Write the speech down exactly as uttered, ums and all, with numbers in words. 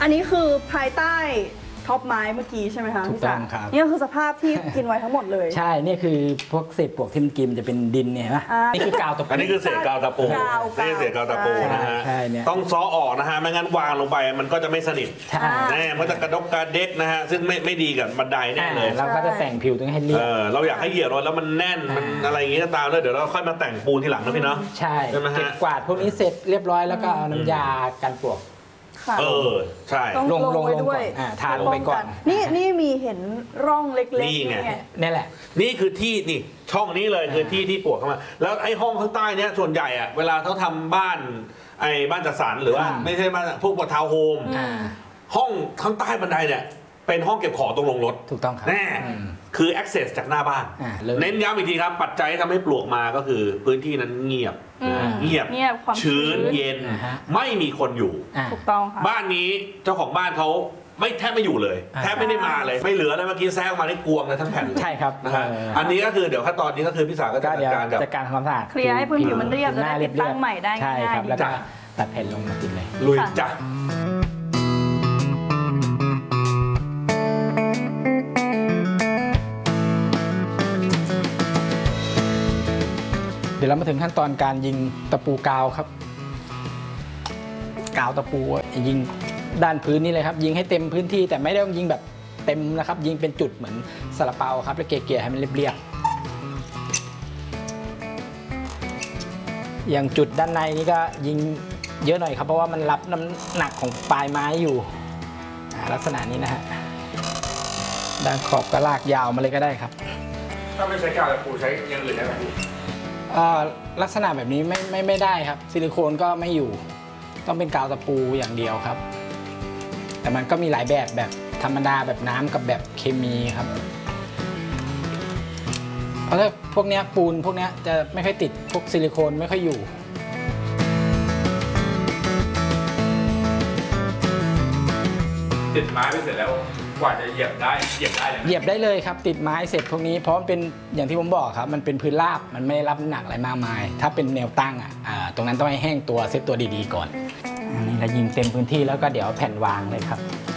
อันนี้คือภายใต้ท็อปไม้เมื่อกี้ใช่ไหมคะถูกต้องครับนี่ก็คือสภาพที่กินไว้ทั้งหมดเลยใช่นี่คือพวกเศษปลวกที่มันกินจะเป็นดินเนี่ยนะนี่คือกาวตะปูอันนี้คือเศษกาวตะปูนี่เศษกาวตะปูนะฮะต้องซ้อออกนะฮะไม่งั้นวางลงไปมันก็จะไม่สนิทแน่มันจะกระดกกระเด็กนะฮะซึ่งไม่ไม่ดีกับบันไดแน่เลยเราก็จะแต่งผิวตรงให้เรียบเราอยากให้เหยียบรถแล้วมันแน่นมันอะไรอย่างงี้ตามเลยเดี๋ยวเราค่อยมาแต่งปูนทีหลังนะพี่เนาะใช่เก็บกวาดพวกนี้เสร็จเรียบร้อยแล้วก็เอาน้ำยากันปลวกเออใช่ลงลงไปด้วยทาลงไปก่อนนี่นี่มีเห็นร่องเล็กๆนี่ไงนี่แหละนี่คือที่นี่ช่องนี้เลยคือที่ที่ปลวกเข้ามาแล้วไอ้ห้องข้างใต้เนี้ยส่วนใหญ่อะเวลาเขาทำบ้านไอ้บ้านจัดสรรหรือว่าไม่ใช่บ้านพวกทาวน์โฮมห้องข้างใต้บันไดเนี่ยเป็นห้องเก็บของตรงลงรถถูกต้องครับแน่คือ access จากหน้าบ้านเน้นย้ำอีกทีครับปัจจัยที่ทำให้ปลวกมาก็คือพื้นที่นั้นเงียบเงียบชื้นเย็นไม่มีคนอยู่ถูกต้องค่ะบ้านนี้เจ้าของบ้านเขาไม่แทบไม่อยู่เลยแทบไม่ได้มาเลยไม่เหลือเลยเมื่อกี้แซงมาได้กวงเลยทั้งแผ่นใช่ครับนะฮะอันนี้ก็คือเดี๋ยวขั้นตอนนี้ก็คือพี่สาวก็จะจัดการกับจัดการความสะอาดเคลียร์ให้พื้นผิวมันเรียบจะได้ติดตั้งใหม่ได้ง่ายใช่ครับแล้วก็ตัดแผ่นลงมาติดเลยลุยจ้ะเดี๋ยวเรามาถึงขั้นตอนการยิงตะปูกาวครับกาวตะปูยิงด้านพื้นนี่เลยครับยิงให้เต็มพื้นที่แต่ไม่ได้ต้องยิงแบบเต็มนะครับยิงเป็นจุดเหมือนซาลาเปาครับแล้วเกลี่ยๆให้มันเรียบๆอย่างจุดด้านในนี่ก็ยิงเยอะหน่อยครับเพราะว่ามันรับน้ำหนักของปลายไม้อยู่ลักษณะนี้นะฮะด้านขอบก็ลากยาวมาเลยก็ได้ครับถ้าไม่ใช้กาวตะปูใช้อย่างอื่นได้ไหมลักษณะแบบนี้ไม่ไม่ไม่ได้ครับซิลิโคนก็ไม่อยู่ต้องเป็นกาวตะปูอย่างเดียวครับแต่มันก็มีหลายแบบแบบธรรมดาแบบน้ำกับแบบเคมีครับเพราะถ้าพวกนี้ปูนพวกนี้จะไม่ค่อยติดพวกซิลิโคนไม่ค่อยอยู่ติดไม้ไปเสร็จแล้วกว่าจะเหยียบได้เหยียบได้เลยเหยียบได้เลยครับติดไม้เสร็จพวกนี้เพราะมันเป็นอย่างที่ผมบอกครับมันเป็นพื้นราบมันไม่รับหนักอะไรมากมายถ้าเป็นแนวตั้งอ่ะตรงนั้นต้องให้แห้งตัวเซตตัวดีๆก่อนอันนี้เรายิงเต็มพื้นที่แล้วก็เดี๋ยวแผ่นวางเลยครับ